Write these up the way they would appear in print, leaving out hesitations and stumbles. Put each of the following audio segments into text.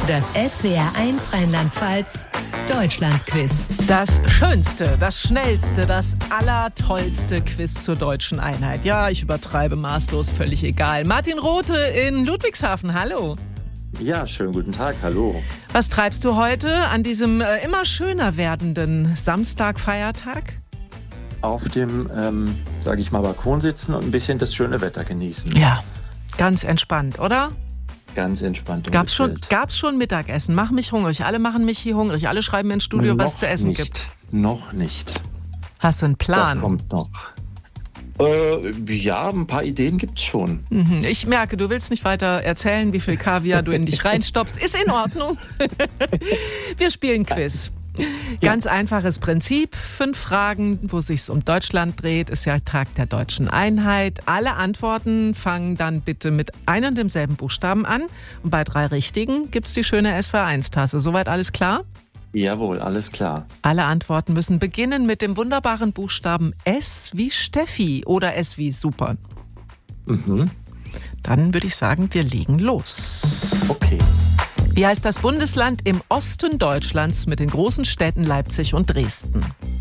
Das SWR1 Rheinland-Pfalz Deutschland-Quiz. Das schönste, das schnellste, das allertollste Quiz zur deutschen Einheit. Ja, ich übertreibe maßlos, völlig egal. Martin Rothe in Ludwigshafen, hallo. Ja, schönen guten Tag, hallo. Was treibst du heute an diesem immer schöner werdenden Samstag-Feiertag? Auf dem, sage ich mal, Balkon sitzen und ein bisschen das schöne Wetter genießen. Ja, ganz entspannt, oder? Ganz entspannt. Gab's schon Mittagessen? Mach mich hungrig. Alle machen mich hier hungrig. Alle schreiben mir ins Studio, was es zu essen gibt. Noch nicht. Hast du einen Plan? Das kommt noch. Ja, ein paar Ideen gibt's schon. Ich merke, du willst nicht weiter erzählen, wie viel Kaviar du in dich reinstopfst. Ist in Ordnung. Wir spielen Quiz. Ganz einfaches Prinzip. 5 Fragen, wo es sich um Deutschland dreht. Ist ja Tag der deutschen Einheit. Alle Antworten fangen dann bitte mit einem und demselben Buchstaben an. Und bei 3 richtigen gibt's die schöne SWR1-Tasse. Soweit alles klar? Jawohl, alles klar. Alle Antworten müssen beginnen mit dem wunderbaren Buchstaben S wie Steffi oder S wie Super. Dann würde ich sagen, wir legen los. Okay. Wie heißt das Bundesland im Osten Deutschlands mit den großen Städten Leipzig und Dresden?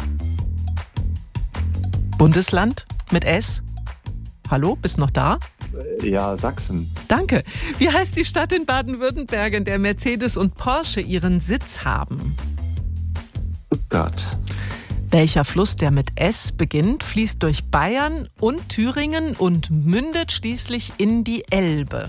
Bundesland mit S? Hallo, bist noch da? Ja, Sachsen. Danke. Wie heißt die Stadt in Baden-Württemberg, in der Mercedes und Porsche ihren Sitz haben? Stuttgart. Welcher Fluss, der mit S beginnt, fließt durch Bayern und Thüringen und mündet schließlich in die Elbe?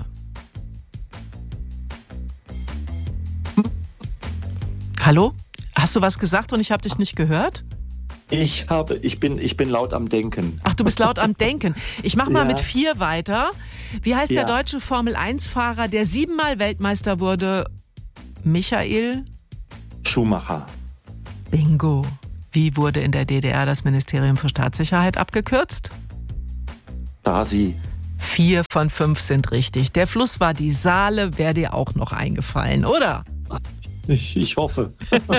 Hallo? Hast du was gesagt und ich habe dich nicht gehört? Ich bin laut am Denken. Ach, du bist laut am Denken. Ich mache mal mit 4 weiter. Wie heißt der deutsche Formel-1-Fahrer, der 7-mal Weltmeister wurde? Michael Schumacher. Bingo. Wie wurde in der DDR das Ministerium für Staatssicherheit abgekürzt? Stasi. 4 von 5 sind richtig. Der Fluss war die Saale, wäre dir auch noch eingefallen, oder? Ich hoffe.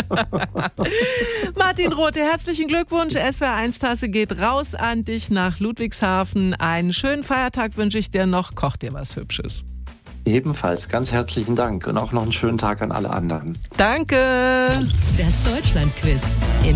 Martin Rothe, herzlichen Glückwunsch. SWR1-Tasse geht raus an dich nach Ludwigshafen. Einen schönen Feiertag wünsche ich dir noch. Koch dir was Hübsches. Ebenfalls ganz herzlichen Dank und auch noch einen schönen Tag an alle anderen. Danke. Das Deutschland-Quiz in